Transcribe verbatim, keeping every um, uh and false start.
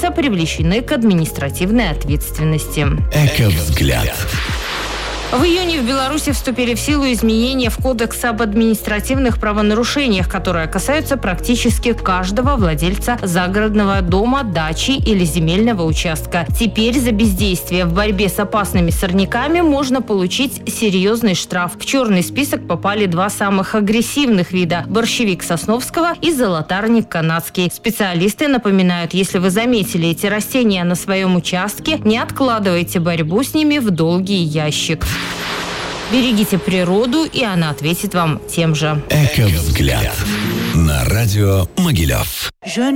лица привлечены к административной ответственности. Эко-взгляд. В июне в Беларуси вступили в силу изменения в Кодекс об административных правонарушениях, которые касаются практически каждого владельца загородного дома, дачи или земельного участка. Теперь за бездействие в борьбе с опасными сорняками можно получить серьезный штраф. В черный список попали два самых агрессивных вида – борщевик сосновского и золотарник канадский. Специалисты напоминают, если вы заметили эти растения на своем участке, не откладывайте борьбу с ними в долгий ящик. Берегите природу, и она ответит вам тем же. Эко-взгляд на радио Могилев.